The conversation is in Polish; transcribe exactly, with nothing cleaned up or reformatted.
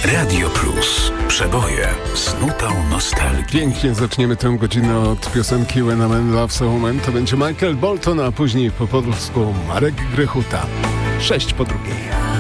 Radio Plus. Przeboje z nutą nostalgii. Pięknie zaczniemy tę godzinę od piosenki When a Man Loves a Woman. To będzie Michael Bolton, a później po polsku Marek Grechuta. Sześć po drugiej.